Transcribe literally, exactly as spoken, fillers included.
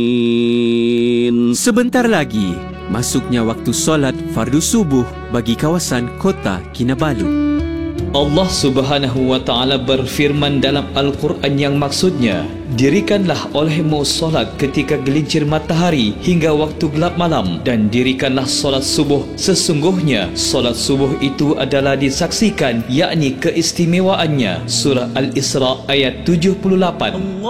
Sebentar lagi, masuknya waktu solat fardu subuh bagi kawasan kota Kinabalu. Allah Subhanahu wa Ta'ala berfirman dalam Al-Quran yang maksudnya, dirikanlah olehmu solat ketika gelincir matahari hingga waktu gelap malam, dan dirikanlah solat subuh. Sesungguhnya solat subuh itu adalah disaksikan, yakni keistimewaannya. Surah Al-Isra ayat tujuh puluh lapan.